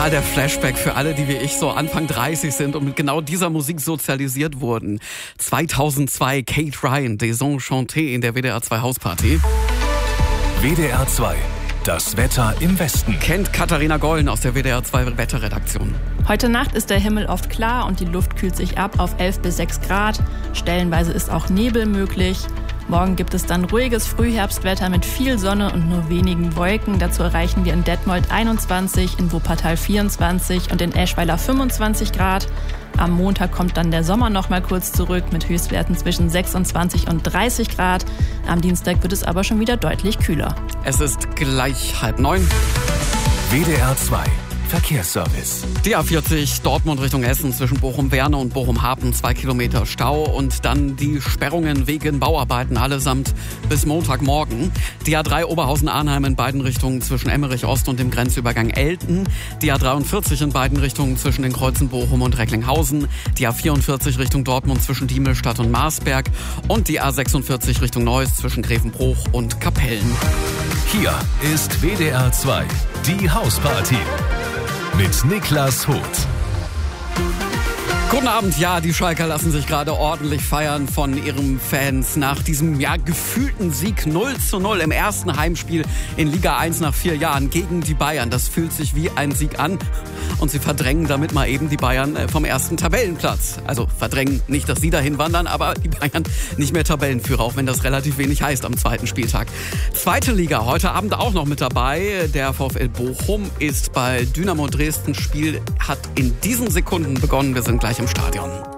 Total der Flashback für alle, die wie ich so Anfang 30 sind und mit genau dieser Musik sozialisiert wurden. 2002 Kate Ryan, Désenchanté in der WDR 2 Hausparty. WDR 2, das Wetter im Westen. Kennt Katharina Gollen aus der WDR 2 Wetterredaktion. Heute Nacht ist der Himmel oft klar und die Luft kühlt sich ab auf 11 bis 6 Grad. Stellenweise ist auch Nebel möglich. Morgen gibt es dann ruhiges Frühherbstwetter mit viel Sonne und nur wenigen Wolken. Dazu erreichen wir in Detmold 21, in Wuppertal 24 und in Eschweiler 25 Grad. Am Montag kommt dann der Sommer noch mal kurz zurück mit Höchstwerten zwischen 26 und 30 Grad. Am Dienstag wird es aber schon wieder deutlich kühler. Es ist gleich 8:30. WDR 2 Verkehrsservice. Die A40 Dortmund Richtung Essen zwischen Bochum-Werne und Bochum-Hapen 2 Kilometer Stau und dann die Sperrungen wegen Bauarbeiten allesamt bis Montagmorgen. Die A3 Oberhausen-Arnheim in beiden Richtungen zwischen Emmerich-Ost und dem Grenzübergang Elten. Die A43 in beiden Richtungen zwischen den Kreuzen Bochum und Recklinghausen. Die A44 Richtung Dortmund zwischen Diemelstadt und Marsberg. Und die A46 Richtung Neuss zwischen Grevenbruch und Kapellen. Hier ist WDR 2, die Hausparty. Mit Niklas Hoth. Guten Abend. Ja, die Schalker lassen sich gerade ordentlich feiern von ihren Fans nach diesem gefühlten Sieg 0:0 im ersten Heimspiel in Liga 1 nach 4 Jahren gegen die Bayern. Das fühlt sich wie ein Sieg an und sie verdrängen damit mal eben die Bayern vom ersten Tabellenplatz. Also verdrängen nicht, dass sie dahin wandern, aber die Bayern nicht mehr Tabellenführer, auch wenn das relativ wenig heißt am zweiten Spieltag. Zweite Liga, heute Abend auch noch mit dabei. Der VfL Bochum ist bei Dynamo Dresden. Spiel hat in diesen Sekunden begonnen. Wir sind gleich im Stadion.